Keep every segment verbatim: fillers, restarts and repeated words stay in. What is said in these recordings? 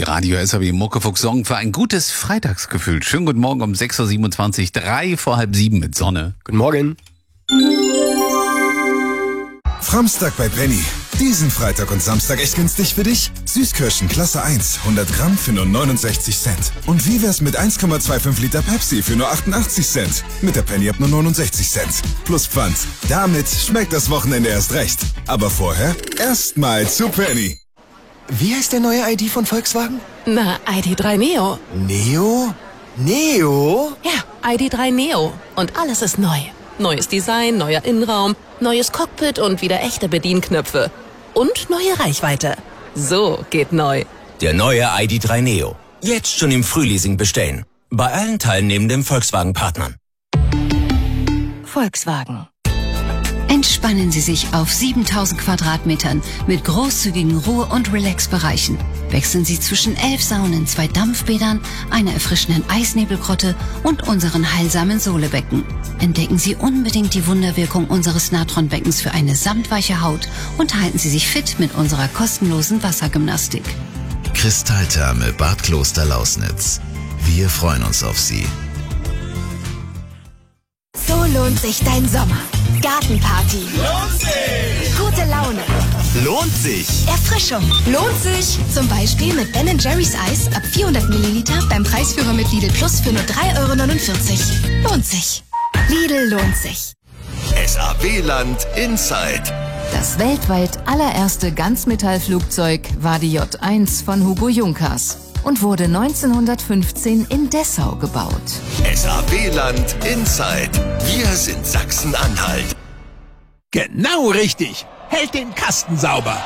Radio S A W Muckefuchs sorgen für ein gutes Freitagsgefühl. Schönen guten Morgen um sechs Uhr siebenundzwanzig, drei vor halb sieben mit Sonne. Guten Morgen. Framstag bei Penny. Diesen Freitag und Samstag echt günstig für dich. Süßkirschen Klasse eins, hundert Gramm für nur neunundsechzig Cent. Und wie wär's mit eins Komma fünfundzwanzig Liter Pepsi für nur achtundachtzig Cent? Mit der Penny ab nur neunundsechzig Cent. Plus Pfand. Damit schmeckt das Wochenende erst recht. Aber vorher erstmal zu Penny. Wie heißt der neue I D von Volkswagen? Na, I D drei Neo. Neo? Neo? Ja, I D drei Neo. Und alles ist neu. Neues Design, neuer Innenraum, neues Cockpit und wieder echte Bedienknöpfe. Und neue Reichweite. So geht neu. Der neue I D drei Neo. Jetzt schon im Frühleasing bestellen. Bei allen teilnehmenden Volkswagen-Partnern. Volkswagen. Entspannen Sie sich auf siebentausend Quadratmetern mit großzügigen Ruhe- und Relax-Bereichen. Wechseln Sie zwischen elf Saunen, zwei Dampfbädern, einer erfrischenden Eisnebelgrotte und unseren heilsamen Sohlebecken. Entdecken Sie unbedingt die Wunderwirkung unseres Natronbeckens für eine samtweiche Haut und halten Sie sich fit mit unserer kostenlosen Wassergymnastik. Kristalltherme Bad Kloster Lausnitz. Wir freuen uns auf Sie. So lohnt sich dein Sommer. Gartenparty. Lohnt sich! Gute Laune. Lohnt sich! Erfrischung. Lohnt sich! Zum Beispiel mit Ben Jerry's Eis ab vierhundert Milliliter beim Preisführer mit Lidl Plus für nur drei Euro neunundvierzig. Lohnt sich. Lidl lohnt sich. S A W-Land Inside. Das weltweit allererste Ganzmetallflugzeug war die J eins von Hugo Junkers und wurde neunzehnhundertfünfzehn in Dessau gebaut. S A W-Land Inside. Wir sind Sachsen-Anhalt. Genau richtig. Hält den Kasten sauber.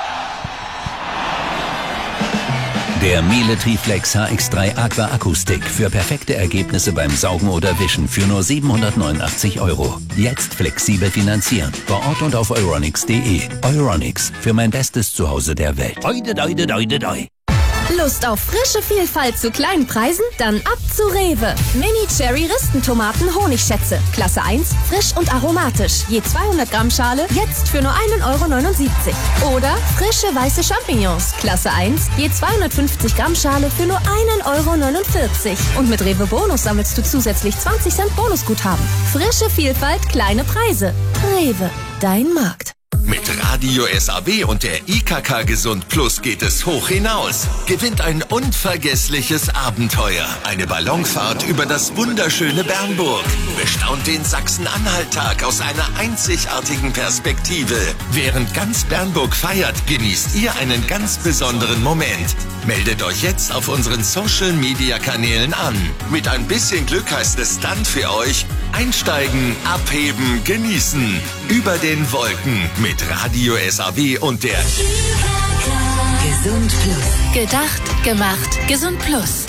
Der Miele Triflex H X drei Aqua Akkustick für perfekte Ergebnisse beim Saugen oder Wischen für nur siebenhundertneunundachtzig Euro. Jetzt flexibel finanzieren. Vor Ort und auf euronics punkt de. Euronics, für mein bestes Zuhause der Welt. Oide, oide, oide, oide. Lust auf frische Vielfalt zu kleinen Preisen? Dann ab zu Rewe. Mini Cherry Ristentomaten Honigschätze. Klasse eins, frisch und aromatisch. Je zweihundert Gramm Schale, jetzt für nur einen Euro neunundsiebzig. Oder frische weiße Champignons. Klasse eins, je zweihundertfünfzig Gramm Schale für nur einen Euro neunundvierzig. Und mit Rewe Bonus sammelst du zusätzlich zwanzig Cent Bonusguthaben. Frische Vielfalt, kleine Preise. Rewe, dein Markt. Mit Radio S A W und der I K K Gesund Plus geht es hoch hinaus. Gewinnt ein unvergessliches Abenteuer. Eine Ballonfahrt über das wunderschöne Bernburg. Bestaunt den Sachsen-Anhalt-Tag aus einer einzigartigen Perspektive. Während ganz Bernburg feiert, genießt ihr einen ganz besonderen Moment. Meldet euch jetzt auf unseren Social-Media-Kanälen an. Mit ein bisschen Glück heißt es dann für euch: einsteigen, abheben, genießen. Über den Wolken mit Radio S A W und der Gesund Plus. Gedacht, gemacht, Gesund Plus.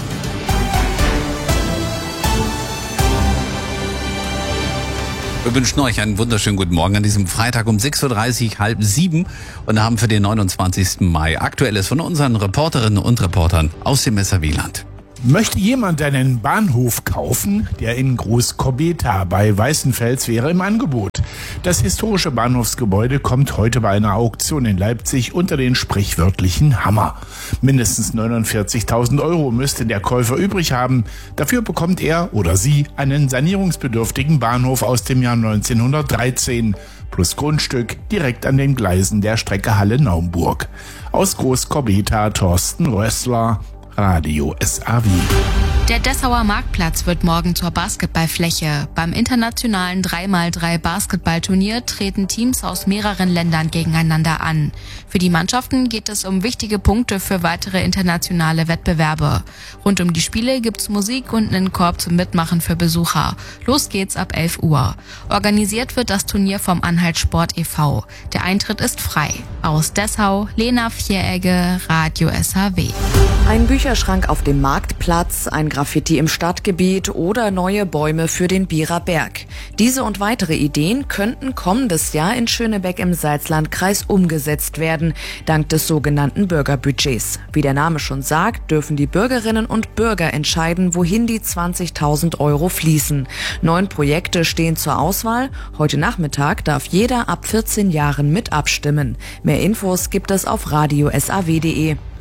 Wir wünschen euch einen wunderschönen guten Morgen an diesem Freitag um sechs Uhr dreißig, halb sieben und haben für den neunundzwanzigsten Mai Aktuelles von unseren Reporterinnen und Reportern aus dem S A W-Land. Möchte jemand einen Bahnhof kaufen, der in Groß-Kobeta bei Weißenfels wäre im Angebot. Das historische Bahnhofsgebäude kommt heute bei einer Auktion in Leipzig unter den sprichwörtlichen Hammer. Mindestens neunundvierzigtausend Euro müsste der Käufer übrig haben. Dafür bekommt er oder sie einen sanierungsbedürftigen Bahnhof aus dem Jahr neunzehnhundertdreizehn plus Grundstück direkt an den Gleisen der Strecke Halle-Naumburg. Aus Groß-Kobeta Thorsten Rössler, Radio S A W. Der Dessauer Marktplatz wird morgen zur Basketballfläche. Beim internationalen drei mal drei Basketballturnier treten Teams aus mehreren Ländern gegeneinander an. Für die Mannschaften geht es um wichtige Punkte für weitere internationale Wettbewerbe. Rund um die Spiele gibt's Musik und einen Korb zum Mitmachen für Besucher. Los geht's ab elf Uhr. Organisiert wird das Turnier vom Anhalt Sport e V Der Eintritt ist frei. Aus Dessau, Lena Vieregge, Radio S A W. Ein Bücherschrank auf dem Marktplatz, ein Graffiti im Stadtgebiet oder neue Bäume für den Bierer Berg. Diese und weitere Ideen könnten kommendes Jahr in Schönebeck im Salzlandkreis umgesetzt werden, dank des sogenannten Bürgerbudgets. Wie der Name schon sagt, dürfen die Bürgerinnen und Bürger entscheiden, wohin die zwanzigtausend Euro fließen. Neun Projekte stehen zur Auswahl. Heute Nachmittag darf jeder ab vierzehn Jahren mit abstimmen. Mehr Infos gibt es auf radio s a w punkt de.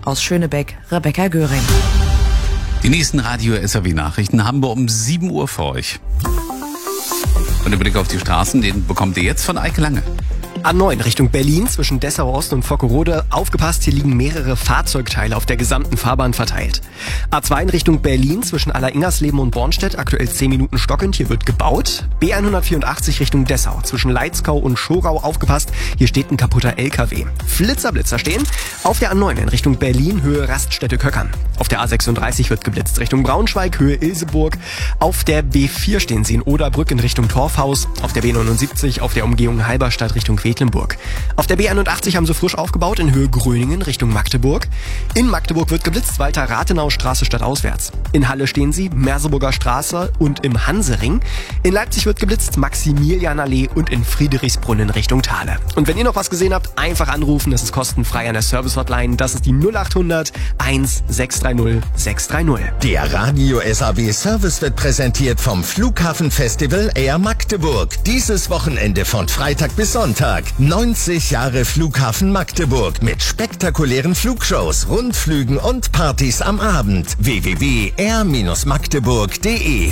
Aus Schönebeck, Rebecca Göring. Die nächsten Radio-S R W-Nachrichten haben wir um sieben Uhr für euch. Und der Blick auf die Straßen, den bekommt ihr jetzt von Eike Lange. A neun Richtung Berlin zwischen Dessau Ost und Vockerode. Aufgepasst, hier liegen mehrere Fahrzeugteile auf der gesamten Fahrbahn verteilt. A zwei in Richtung Berlin zwischen Aller-Ingersleben und Bornstedt. Aktuell zehn Minuten stockend, hier wird gebaut. B hundertvierundachtzig Richtung Dessau zwischen Leitzkau und Schorau. Aufgepasst, hier steht ein kaputter L K W. Flitzerblitzer stehen. Auf der A neun in Richtung Berlin, Höhe Raststätte Köckern. Auf der A sechsunddreißig wird geblitzt Richtung Braunschweig, Höhe Ilseburg. Auf der B vier stehen sie in Oderbrück in Richtung Torfhaus. Auf der B neunundsiebzig auf der Umgehung Halberstadt Richtung Quedlinburg. Auf der B einundachtzig haben sie frisch aufgebaut in Höhe Gröningen Richtung Magdeburg. In Magdeburg wird geblitzt Walter-Rathenau-Straße stadtauswärts. In Halle stehen sie Merseburger Straße und im Hansering. In Leipzig wird geblitzt Maximilianallee und in Friedrichsbrunnen Richtung Thale. Und wenn ihr noch was gesehen habt, einfach anrufen. Das ist kostenfrei an der Service-Hotline. Das ist die null acht hundert eins sechs drei null sechs drei null. Der Radio S A W Service wird präsentiert vom Flughafenfestival Air Magdeburg. Dieses Wochenende von Freitag bis Sonntag. neunzig Jahre Flughafen Magdeburg mit spektakulären Flugshows, Rundflügen und Partys am Abend. w w w punkt air magdeburg punkt de.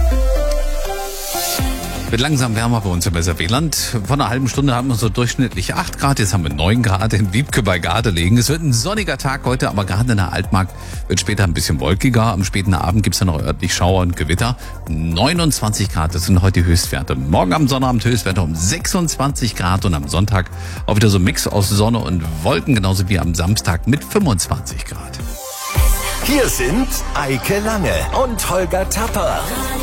Wird langsam wärmer bei uns im S R W-Land. Vor einer halben Stunde haben wir so durchschnittlich acht Grad, jetzt haben wir neun Grad in Wiebke bei Gardelegen. Es wird ein sonniger Tag heute, aber gerade in der Altmark wird später ein bisschen wolkiger. Am späten Abend gibt's dann noch örtlich Schauer und Gewitter. neunundzwanzig Grad, das sind heute die Höchstwerte. Morgen am Sonnabend Höchstwerte um sechsundzwanzig Grad und am Sonntag auch wieder so ein Mix aus Sonne und Wolken, genauso wie am Samstag mit fünfundzwanzig Grad. Hier sind Eike Lange und Holger Tapper.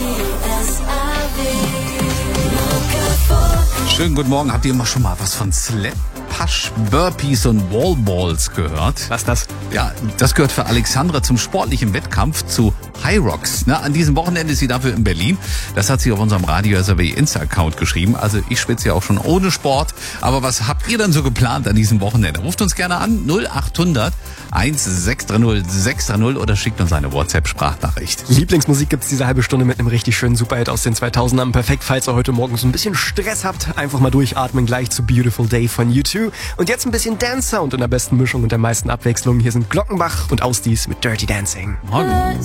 Schönen guten Morgen. Habt ihr immer schon mal was von Slap Push, Burpees und Wallballs gehört? Was ist das? Ja, das gehört für Alexandra zum sportlichen Wettkampf zu High Rocks. Ne? An diesem Wochenende ist sie dafür in Berlin. Das hat sie auf unserem Radio S R W Insta-Account geschrieben. Also ich schwitze ja auch schon ohne Sport. Aber was habt ihr dann so geplant an diesem Wochenende? Ruft uns gerne an null acht hundert eins sechs drei null sechs drei null oder schickt uns eine WhatsApp-Sprachnachricht. Lieblingsmusik gibt's diese halbe Stunde mit einem richtig schönen Superhit aus den zweitausendern. Perfekt, falls ihr heute Morgen so ein bisschen Stress habt. Einfach mal durchatmen gleich zu Beautiful Day von U zwei. Und jetzt ein bisschen Dance-Sound in der besten Mischung und der meisten Abwechslung. Hier sind Glockenbach und Ausdies mit Dirty Dancing. Morgen.